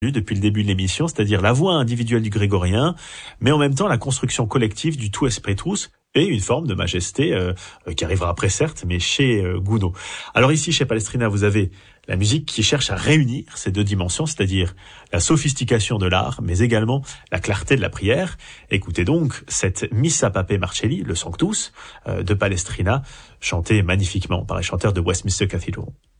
depuis le début de l'émission, c'est-à-dire la voix individuelle du grégorien, mais en même temps la construction collective du tout esprit tous et une forme de majesté qui arrivera après certes, mais chez Gounod. Alors ici, chez Palestrina, vous avez la musique qui cherche à réunir ces deux dimensions, c'est-à-dire la sophistication de l'art, mais également la clarté de la prière. Écoutez donc cette Missa Pape Marcelli, le Sanctus, de Palestrina, chantée magnifiquement par les chanteurs de Westminster Cathedral.